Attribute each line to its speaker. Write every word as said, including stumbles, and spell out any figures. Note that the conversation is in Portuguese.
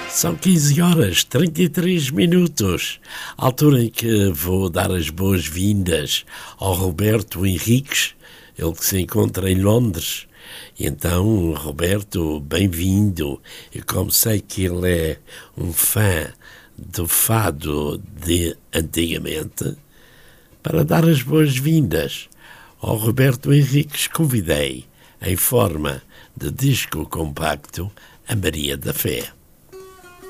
Speaker 1: São quinze horas, trinta e três minutos, altura em que vou dar as boas-vindas ao Roberto Henriques, ele que se encontra em Londres. E então, Roberto, bem-vindo. E como sei que ele é um fã do fado de antigamente, para dar as boas-vindas ao Roberto Henriques, convidei, em forma de disco compacto, a Maria da Fé.